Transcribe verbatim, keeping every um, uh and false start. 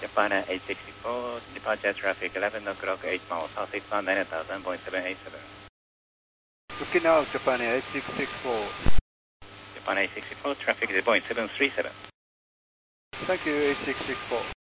Japan eight sixty-four, departure traffic eleven o'clock, eight miles, south eastbound nine thousand point seven eight seven. Looking now, Japan eight six six four. Japan eight sixty-four, traffic zero point seven three seven. Thank you, eight six six four.